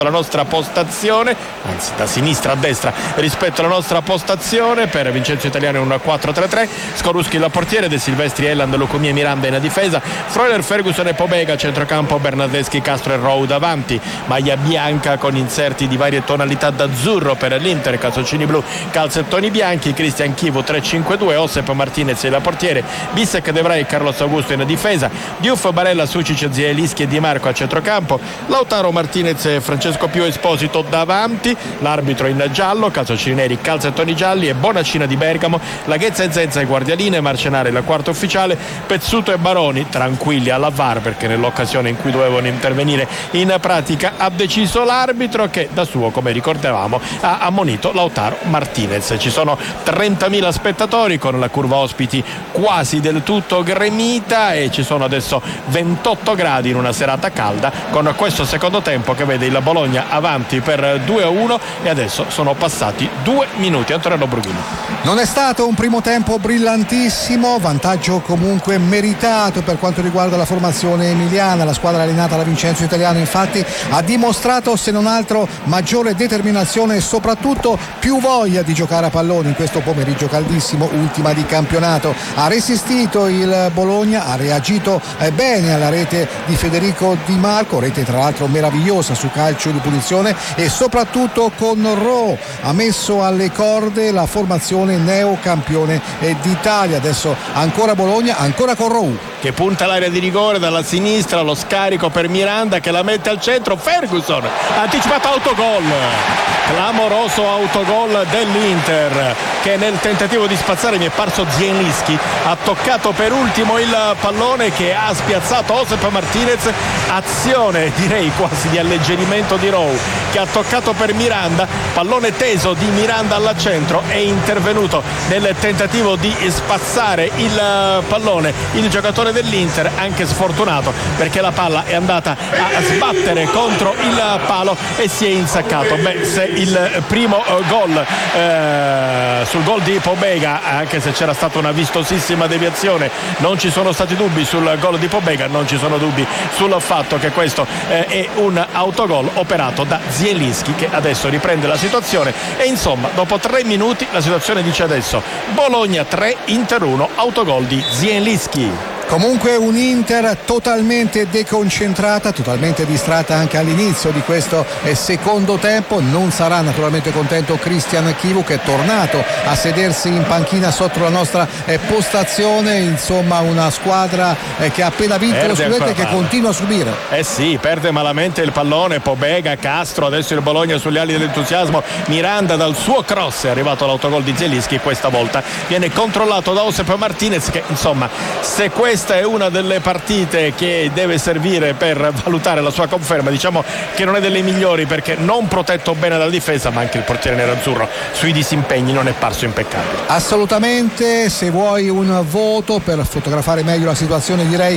la nostra postazione, anzi da sinistra a destra rispetto alla nostra postazione. Per Vincenzo Italiano è un 4-3-3, Skorupski il portiere, De Silvestri, Elland, Locomia e Miranda in difesa, Freuler, Ferguson e Pobega, centrocampo Bernardeschi, Castro e Rowe davanti, maglia bianca con inserti di varie tonalità d'azzurro per l'Inter, calzoncini blu, calzettoni bianchi, Christian Chivu 3-5-2, Osep Martinez il portiere, Bissek, De Vrij, Carlos Augusto in difesa, Diouf, Barella, Sucic, Zielinski e Di Marco a centrocampo, Lautaro Martinez e Francesco Pio Esposito davanti, l'arbitro in giallo, calzoncini neri, calzettoni gialli e Bonacina di Bergamo, Laghezza e Zenza e Guardialine, Marcenare il quarto ufficiale, Pezzuto e Baroni tranquilli alla VAR perché nell'occasione in cui dovevano intervenire in pratica ha deciso l'arbitro che da suo, come ricordavamo, ha ammonito Lautaro Martinez. Ci sono 30.000 spettatori con la curva ospiti quasi del tutto gremita e ci sono adesso 28 gradi in una serata calda con questo secondo tempo che vede il Bologna avanti per 2-1 e adesso sono passati 2 minuti. Antonello Brughini. Non è stato un primo tempo brillantissimo, vantaggio comunque meritato per quanto riguarda la formazione emiliana. La squadra allenata da Vincenzo Italiano infatti ha dimostrato se non altro maggiore determinazione e soprattutto più voglia di giocare a pallone in questo pomeriggio caldissimo, ultima di campionato. Ha resistito il Bologna, ha reagito bene alla rete di Federico Di Marco, rete tra l'altro meravigliosa su calcio di punizione, e soprattutto con Rowe ha messo alle corde la formazione neocampione d'Italia. Adesso ancora Bologna, ancora con Rowe che punta l'area di rigore dalla sinistra, lo scarico per Miranda che la mette al centro, Ferguson anticipato, autogol, clamoroso autogol dell'Inter che nel tentativo di spazzare, mi è parso Zielinski, ha toccato per ultimo il pallone che ha spiazzato Osep Martinez, azione direi quasi di alleggerimento di Rowe che ha toccato per Miranda, pallone teso di Miranda al centro, è intervenuto nel tentativo di spazzare il pallone il giocatore dell'Inter, anche sfortunato perché la palla è andata a sbattere contro il palo e si è insaccato. Se il primo gol sul gol di Pobega, anche se c'era stata una vistosissima deviazione, non ci sono stati dubbi sul gol di Pobega, non ci sono dubbi sul fatto che questo è un autogol operato da Zielinski che adesso riprende la situazione e insomma dopo 3 minuti la situazione dice adesso Bologna 3, Inter 1, autogol di Zielinski. Comunque un Inter totalmente deconcentrata, totalmente distratta anche all'inizio di questo secondo tempo. Non sarà naturalmente contento Christian Chivu che è tornato a sedersi in panchina sotto la nostra postazione. Insomma una squadra che ha appena vinto lo scudetto e che continua a subire. Sì, perde malamente il pallone Pobega, Castro, adesso il Bologna sulle ali dell'entusiasmo, Miranda dal suo cross è arrivato l'autogol di Zielinski, questa volta viene controllato da Osep Martinez che insomma, se questa è una delle partite che deve servire per valutare la sua conferma, diciamo che non è delle migliori perché non protetto bene dalla difesa, ma anche il portiere nerazzurro sui disimpegni non è parso impeccabile. Assolutamente, se vuoi un voto per fotografare meglio la situazione direi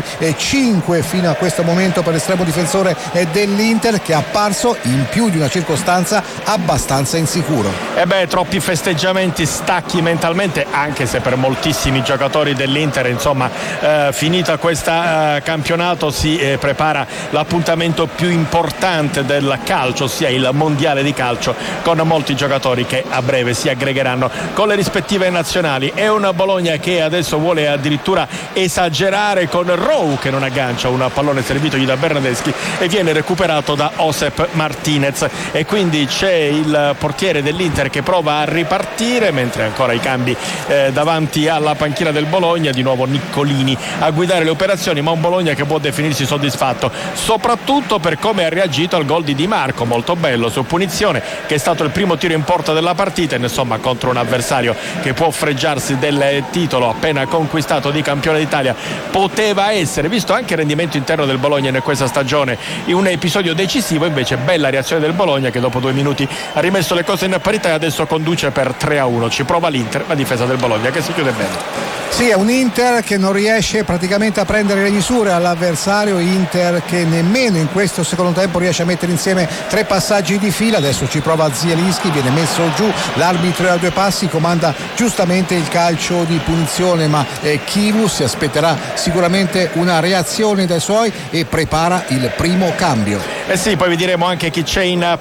5 fino a questo momento per l'estremo difensore dell'Inter che è apparso in più di una circostanza abbastanza insicuro. Troppi festeggiamenti, stacchi mentalmente, anche se per moltissimi giocatori dell'Inter insomma finita questa campionato si prepara l'appuntamento più importante del calcio, ossia il mondiale di calcio, con molti giocatori che a breve si aggregheranno con le rispettive nazionali. È una Bologna che adesso vuole addirittura esagerare con Rowe che non aggancia un pallone servitogli da Bernardeschi e viene recuperato da Osep Martinez e quindi c'è il portiere dell'Inter che prova a ripartire mentre ancora i cambi davanti alla panchina del Bologna, di nuovo Niccolini a guidare le operazioni, ma un Bologna che può definirsi soddisfatto soprattutto per come ha reagito al gol di Di Marco, molto bello su punizione, che è stato il primo tiro in porta della partita, insomma contro un avversario che può fregiarsi del titolo appena conquistato di campione d'Italia poteva essere, visto anche il rendimento interno del Bologna in questa stagione, in un episodio decisivo. Invece bella reazione del Bologna che dopo 2 minuti ha rimesso le cose in parità e adesso conduce per 3-1. Ci prova l'Inter, la difesa del Bologna che si chiude bene. Sì, è un Inter che non riesce praticamente a prendere le misure all'avversario, Inter che nemmeno in questo secondo tempo riesce a mettere insieme 3 passaggi di fila. Adesso ci prova Zielinski, viene messo giù, l'arbitro è a 2 passi, comanda giustamente il calcio di punizione, ma Chivu si aspetterà sicuramente una reazione dai suoi e prepara il primo cambio. Sì, poi vi diremo anche chi c'è in